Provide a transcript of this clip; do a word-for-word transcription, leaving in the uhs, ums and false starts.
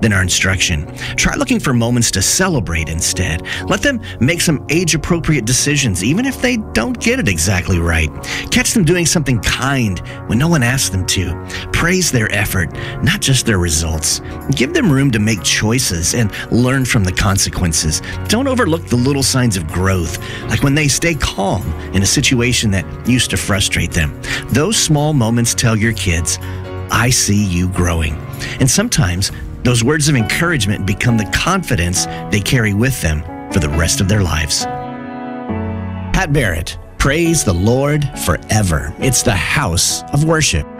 than our instruction. Try looking for moments to celebrate instead. Let them make some age-appropriate decisions, even if they don't get it exactly right. Catch them doing something kind when no one asks them to. Praise their effort, not just their results. Give them room to make choices and learn from the consequences. Don't overlook the little signs of growth, like when they stay calm in a situation that used to frustrate them. Those small moments tell your kids, I see you growing. And sometimes those words of encouragement become the confidence they carry with them for the rest of their lives. Pat Barrett, praise the Lord forever. It's the house of worship.